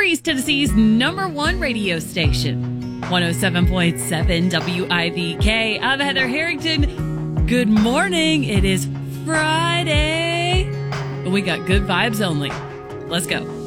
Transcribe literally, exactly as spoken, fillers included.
East Tennessee's number one radio station, one oh seven point seven W I V K. I'm Heather Harrington. Good morning. It is Friday. We got good vibes only. Let's go.